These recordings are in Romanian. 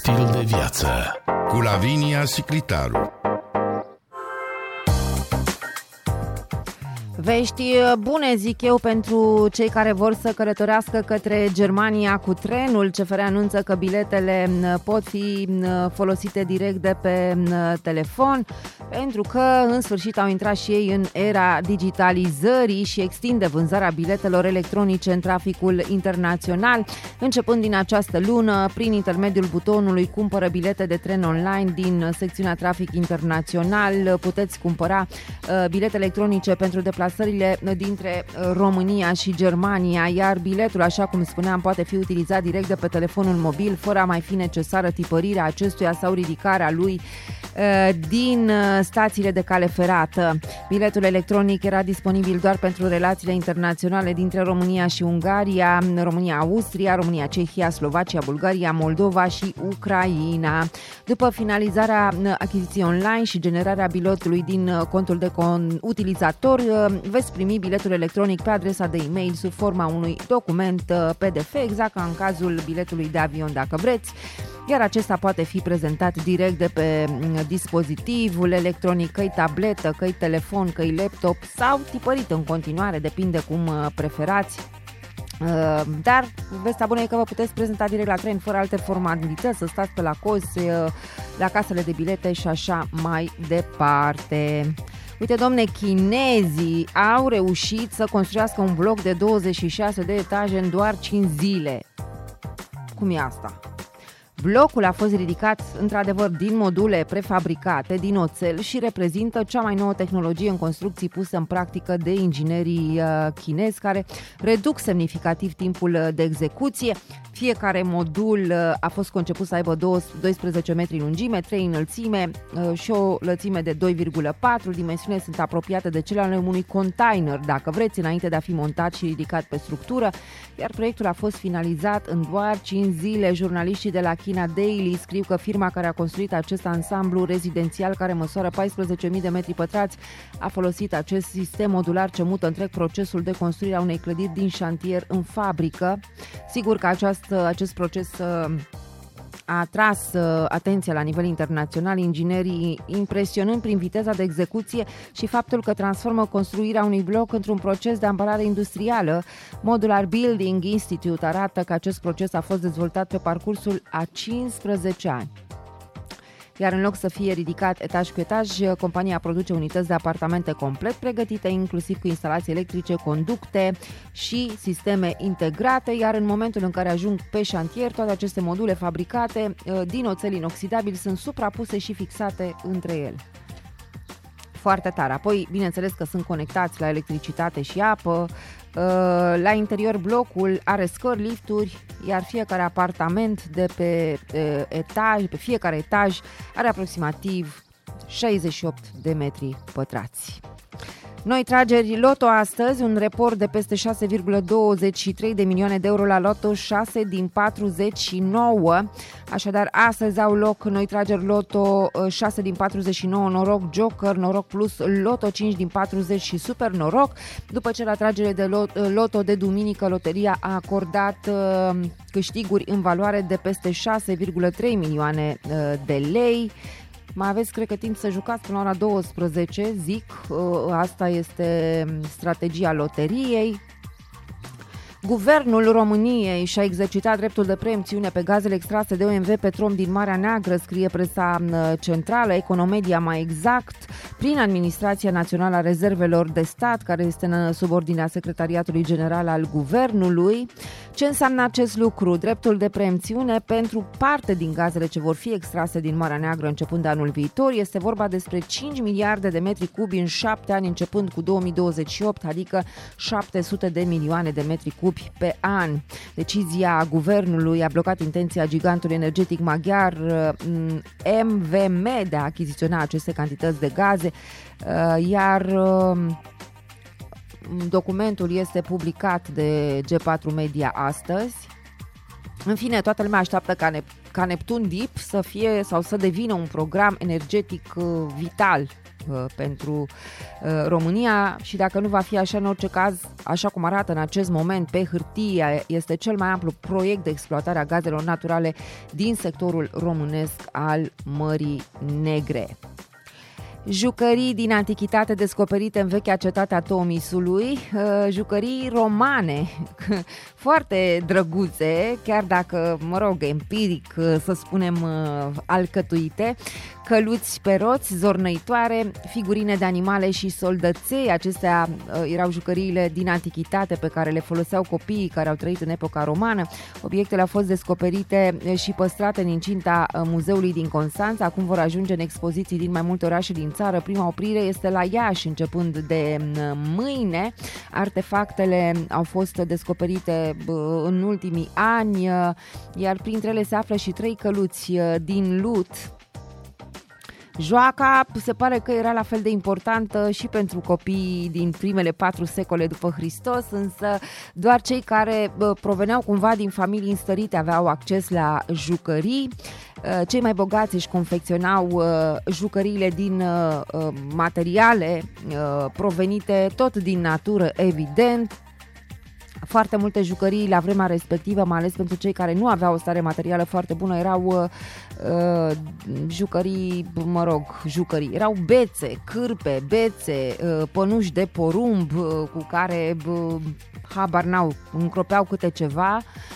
stil de viață cu Lavinia Siclitaru. Vești bune, zic eu, pentru cei care vor să călătorească către Germania cu trenul. CFR anunță că biletele pot fi folosite direct de pe telefon, pentru că în sfârșit au intrat și ei în era digitalizării și extinde vânzarea biletelor electronice în traficul internațional. Începând din această lună, prin intermediul butonului Cumpără bilete de tren online din secțiunea Trafic Internațional, puteți cumpăra bilete electronice pentru deplasările dintre România și Germania, iar biletul, așa cum spuneam, poate fi utilizat direct de pe telefonul mobil, fără a mai fi necesară tipărirea acestuia sau ridicarea lui din stațiile de cale ferată. Biletul electronic era disponibil doar pentru relațiile internaționale dintre România și Ungaria, România-Austria, România-Cehia, Slovacia, Bulgaria, Moldova și Ucraina. După finalizarea achiziției online și generarea biletului din contul de utilizator, veți primi biletul electronic pe adresa de e-mail sub forma unui document PDF, exact ca în cazul biletului de avion dacă vreți, iar acesta poate fi prezentat direct de pe dispozitivul electronic, că-i tabletă, că-i telefon, că-i laptop sau tipărit în continuare, depinde cum preferați. Dar vestea bună e că vă puteți prezenta direct la tren fără alte formalități, să stați pe la cozi, la casele de bilete și așa mai departe. Uite, domne, chinezii au reușit să construiască un bloc de 26 de etaje în doar 5 zile. Cum e asta? Blocul a fost ridicat, într-adevăr, din module prefabricate, din oțel și reprezintă cea mai nouă tehnologie în construcții pusă în practică de inginerii chinezi, care reduc semnificativ timpul de execuție. Fiecare modul a fost conceput să aibă 12 metri lungime, 3 înălțime și o lățime de 2,4. Dimensiunile sunt apropiate de cele ale unui container, dacă vreți, înainte de a fi montat și ridicat pe structură, iar proiectul a fost finalizat în doar 5 zile. Jurnaliștii de la China Daily scriu că firma care a construit acest ansamblu rezidențial, care măsoară 14.000 de metri pătrați, a folosit acest sistem modular ce mută întreg procesul de construire a unei clădiri din șantier în fabrică. Sigur că acest proces a atras atenția la nivel internațional, inginerii impresionând prin viteza de execuție și faptul că transformă construirea unui bloc într-un proces de ambalare industrială. Modular Building Institute arată că acest proces a fost dezvoltat pe parcursul a 15 ani. Iar în loc să fie ridicat etaj cu etaj, compania produce unități de apartamente complet pregătite, inclusiv cu instalații electrice, conducte și sisteme integrate, iar în momentul în care ajung pe șantier, toate aceste module fabricate din oțel inoxidabil sunt suprapuse și fixate între ele. Foarte tare. Apoi, bineînțeles că sunt conectați la electricitate și apă. La interior blocul are scări, lifturi, iar fiecare apartament de pe etaj, pe fiecare etaj, are aproximativ 68 de metri pătrați. Noi trageri Loto astăzi, un report de peste 6,23 de milioane de euro la Loto, 6 din 49. Așadar, astăzi au loc noi trageri Loto 6 din 49, noroc Joker, noroc plus Loto 5 din 40 și super noroc. După ce la tragere de Loto de duminică, loteria a acordat câștiguri în valoare de peste 6,3 milioane de lei. Mai aveți, cred că, timp să jucați până la ora 12, zic, asta este strategia loteriei. Guvernul României și-a exercitat dreptul de preemțiune pe gazele extrase de OMV Petrom din Marea Neagră, scrie presa centrală, Economedia mai exact, prin Administrația Națională a Rezervelor de Stat, care este în subordinea Secretariatului General al Guvernului. Ce înseamnă acest lucru? Dreptul de preemțiune pentru parte din gazele ce vor fi extrase din Marea Neagră începând de anul viitor. Este vorba despre 5 miliarde de metri cubi în 7 ani, începând cu 2028, adică 700 de milioane de metri cubi pe an. Decizia guvernului a blocat intenția gigantului energetic maghiar MVM de a achiziționa aceste cantități de gaze, iar documentul este publicat de G4 Media astăzi. În fine, toată lumea așteaptă ca ca Neptun Deep să fie sau să devină un program energetic vital pentru România și dacă nu va fi așa, în orice caz, așa cum arată în acest moment pe hârtie, este cel mai amplu proiect de exploatare a gazelor naturale din sectorul românesc al Mării Negre. Jucării din antichitate descoperite în vechea cetate a Tomisului, jucării romane, foarte drăguțe, chiar dacă, empiric, să spunem, alcătuite, căluți pe roți, zornăitoare, figurine de animale și soldăței. Acestea erau jucăriile din antichitate pe care le foloseau copiii care au trăit în epoca romană. Obiectele au fost descoperite și păstrate în incinta muzeului din Constanța. Acum vor ajunge în expoziții din mai multe orașe din țară. Prima oprire este la Iași, începând de mâine. Artefactele au fost descoperite în ultimii ani, iar printre ele se află și 3 căluți din lut. Joaca se pare că era la fel de importantă și pentru copiii din primele 4 secole după Hristos, însă doar cei care proveneau cumva din familii înstărite aveau acces la jucării. Cei mai bogați își confecționau jucăriile din materiale provenite tot din natură, evident. Foarte multe jucării la vremea respectivă, mai ales pentru cei care nu aveau o stare materială foarte bună, erau jucării, erau bețe, cârpe, pănuși de porumb cu care, habar n-au, încropeau câte ceva.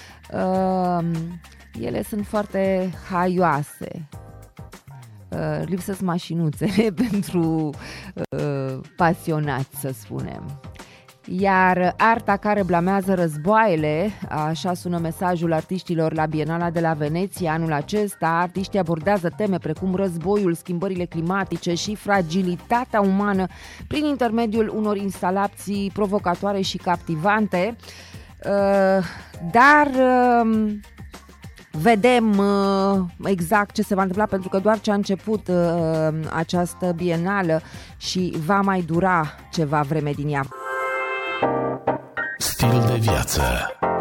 Ele sunt foarte haioase. Lipsesc mașinuțele pentru pasionați, să spunem. Iar arta care blamează războaiele, așa sună mesajul artiștilor la Bienala de la Veneția anul acesta. Artiștii abordează teme precum războiul, schimbările climatice și fragilitatea umană prin intermediul unor instalații provocatoare și captivante. Dar vedem exact ce se va întâmpla, pentru că doar ce a început această bienală și va mai dura ceva vreme din ea. Stil de viață.